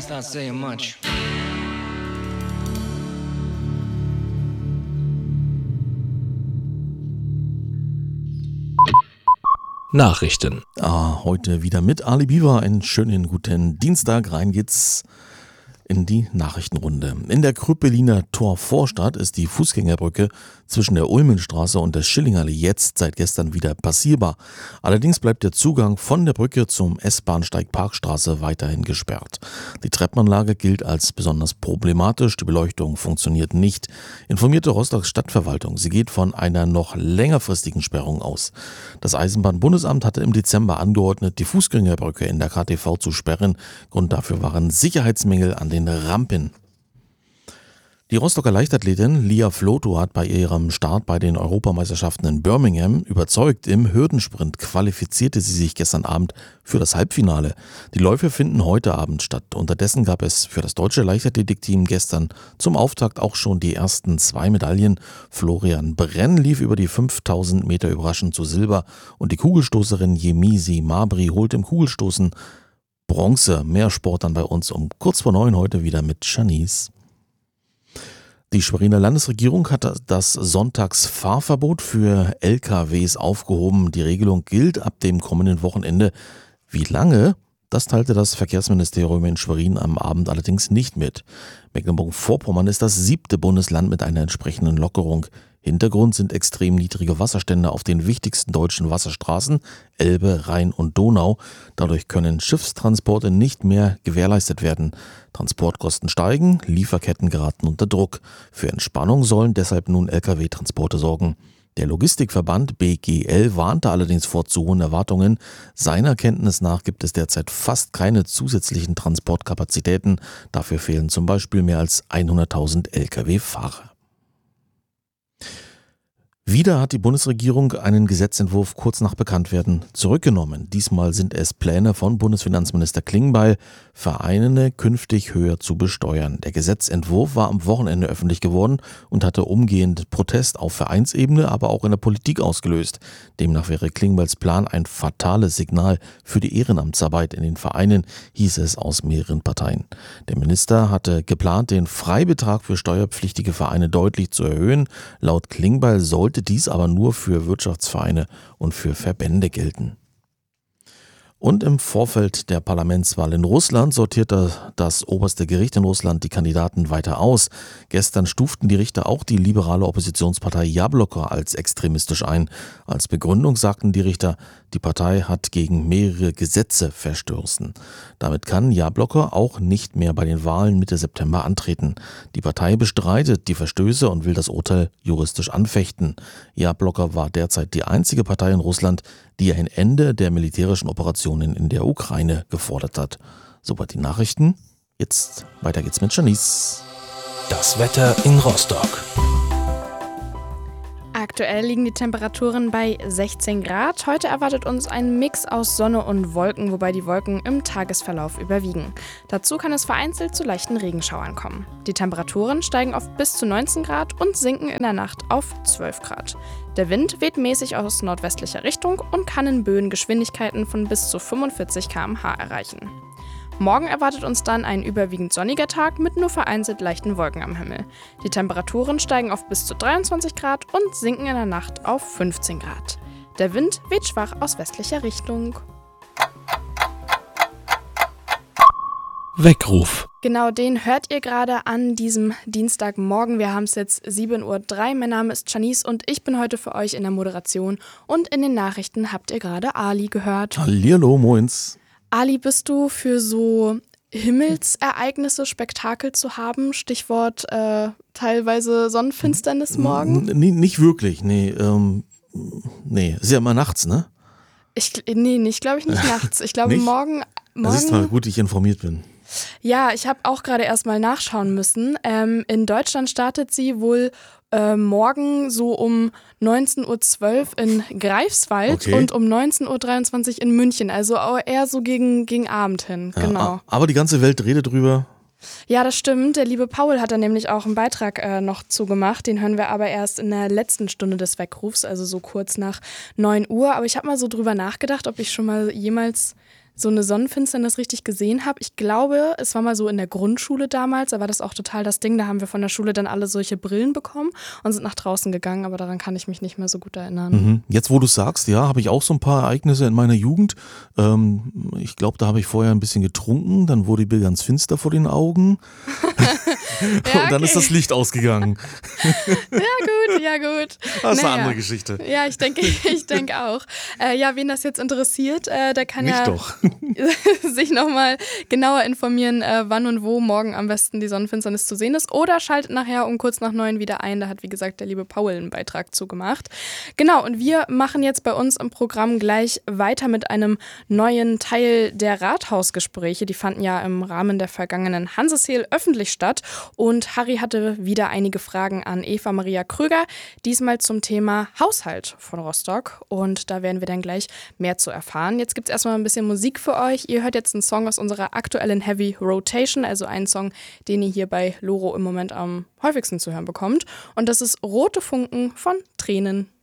not saying much. Nachrichten. Heute wieder mit Ali Biwa. Einen schönen guten Dienstag. Rein geht's in die Nachrichtenrunde. In der Krüppeliner Torvorstadt ist die Fußgängerbrücke zwischen der Ulmenstraße und der Schillingallee jetzt seit gestern wieder passierbar. Allerdings bleibt der Zugang von der Brücke zum S-Bahnsteig Parkstraße weiterhin gesperrt. Die Treppenanlage gilt als besonders problematisch. Die Beleuchtung funktioniert nicht, informierte Rostocks Stadtverwaltung. Sie geht von einer noch längerfristigen Sperrung aus. Das Eisenbahnbundesamt hatte im Dezember angeordnet, die Fußgängerbrücke in der KTV zu sperren. Grund dafür waren Sicherheitsmängel an den Rampen. Die Rostocker Leichtathletin Lia Floto hat bei ihrem Start bei den Europameisterschaften in Birmingham überzeugt. Im Hürdensprint qualifizierte sie sich gestern Abend für das Halbfinale. Die Läufe finden heute Abend statt. Unterdessen gab es für das deutsche Leichtathletikteam gestern zum Auftakt auch schon die ersten 2 Medaillen. Florian Brenn lief über die 5000 Meter überraschend zu Silber und die Kugelstoßerin Yemisi Mabry holt im Kugelstoßen Bronze. Mehr Sport dann bei uns um kurz vor 9 heute wieder mit Janice. Die Schweriner Landesregierung hat das Sonntagsfahrverbot für LKWs aufgehoben. Die Regelung gilt ab dem kommenden Wochenende. Wie lange? Das teilte das Verkehrsministerium in Schwerin am Abend allerdings nicht mit. Mecklenburg-Vorpommern ist das 7. Bundesland mit einer entsprechenden Lockerung. Hintergrund sind extrem niedrige Wasserstände auf den wichtigsten deutschen Wasserstraßen Elbe, Rhein und Donau. Dadurch können Schiffstransporte nicht mehr gewährleistet werden. Transportkosten steigen, Lieferketten geraten unter Druck. Für Entspannung sollen deshalb nun Lkw-Transporte sorgen. Der Logistikverband BGL warnte allerdings vor zu hohen Erwartungen. Seiner Kenntnis nach gibt es derzeit fast keine zusätzlichen Transportkapazitäten. Dafür fehlen zum Beispiel mehr als 100.000 Lkw-Fahrer. Wieder hat die Bundesregierung einen Gesetzentwurf kurz nach Bekanntwerden zurückgenommen. Diesmal sind es Pläne von Bundesfinanzminister Klingbeil, Vereine künftig höher zu besteuern. Der Gesetzentwurf war am Wochenende öffentlich geworden und hatte umgehend Protest auf Vereinsebene, aber auch in der Politik ausgelöst. Demnach wäre Klingbeils Plan ein fatales Signal für die Ehrenamtsarbeit in den Vereinen, hieß es aus mehreren Parteien. Der Minister hatte geplant, den Freibetrag für steuerpflichtige Vereine deutlich zu erhöhen. Laut Klingbeil sollte dies aber nur für Wirtschaftsvereine und für Verbände gelten. Und im Vorfeld der Parlamentswahl in Russland sortierte das oberste Gericht in Russland die Kandidaten weiter aus. Gestern stuften die Richter auch die liberale Oppositionspartei Jabloko als extremistisch ein. Als Begründung sagten die Richter, die Partei hat gegen mehrere Gesetze verstoßen. Damit kann Jabloko auch nicht mehr bei den Wahlen Mitte September antreten. Die Partei bestreitet die Verstöße und will das Urteil juristisch anfechten. Jabloko war derzeit die einzige Partei in Russland, die ein Ende der militärischen Operationen in der Ukraine gefordert hat. Soweit die Nachrichten. Jetzt weiter geht's mit Janice. Das Wetter in Rostock. Aktuell liegen die Temperaturen bei 16 Grad. Heute erwartet uns ein Mix aus Sonne und Wolken, wobei die Wolken im Tagesverlauf überwiegen. Dazu kann es vereinzelt zu leichten Regenschauern kommen. Die Temperaturen steigen auf bis zu 19 Grad und sinken in der Nacht auf 12 Grad. Der Wind weht mäßig aus nordwestlicher Richtung und kann in Böen Geschwindigkeiten von bis zu 45 km/h erreichen. Morgen erwartet uns dann ein überwiegend sonniger Tag mit nur vereinzelt leichten Wolken am Himmel. Die Temperaturen steigen auf bis zu 23 Grad und sinken in der Nacht auf 15 Grad. Der Wind weht schwach aus westlicher Richtung. Weckruf. Genau, den hört ihr gerade an diesem Dienstagmorgen. Wir haben es jetzt 7:03 Uhr. Mein Name ist Janice und ich bin heute für euch in der Moderation. Und in den Nachrichten habt ihr gerade Ali gehört. Hallihallo, moins. Ali, bist du für so Himmelsereignisse, Spektakel zu haben? Stichwort teilweise Sonnenfinsternis morgen? Nicht wirklich, nee. Ist ja immer nachts, ne? Ich glaube nicht nachts. Ich glaube Nicht? morgen. Das ist mal gut, ich informiert bin. Ja, ich habe auch gerade erstmal nachschauen müssen. In Deutschland startet sie wohl morgen so um 19:12 Uhr in Greifswald und um 19:23 Uhr in München. Also eher so gegen Abend hin, Ja, genau. aber die ganze Welt redet drüber. Ja, das stimmt. Der liebe Paul hat da nämlich auch einen Beitrag noch zugemacht. Den hören wir aber erst in der letzten Stunde des Weckrufs, also so kurz nach 9 Uhr. Aber ich habe mal so drüber nachgedacht, ob ich schon mal jemals so eine Sonnenfinsternis richtig gesehen habe. Ich glaube, es war mal so in der Grundschule damals, da war das auch total das Ding. Da haben wir von der Schule dann alle solche Brillen bekommen und sind nach draußen gegangen, aber daran kann ich mich nicht mehr so gut erinnern. Jetzt, wo du sagst, ja, habe ich auch so ein paar Ereignisse in meiner Jugend. Ich glaube, da habe ich vorher ein bisschen getrunken, dann wurde mir ganz finster vor den Augen Ja, und dann ist das Licht ausgegangen. Ja gut. Das ist eine andere Geschichte. Ja, ich denke auch. Ja, wen das jetzt interessiert, der kann Mich ja doch. sich nochmal genauer informieren, wann und wo morgen am besten die Sonnenfinsternis zu sehen ist. Oder schaltet nachher um kurz nach 9 wieder ein. Da hat, wie gesagt, der liebe Paul einen Beitrag zugemacht. Genau, und wir machen jetzt bei uns im Programm gleich weiter mit einem neuen Teil der Rathausgespräche. Die fanden ja im Rahmen der vergangenen Hanseseel öffentlich statt. Und Harry hatte wieder einige Fragen an Eva Maria Kröger, diesmal zum Thema Haushalt von Rostock. Und da werden wir dann gleich mehr zu erfahren. Jetzt gibt es erstmal ein bisschen Musik für euch. Ihr hört jetzt einen Song aus unserer aktuellen Heavy Rotation, also einen Song, den ihr hier bei Loro im Moment am häufigsten zu hören bekommt. Und das ist Rote Funken von Tränen.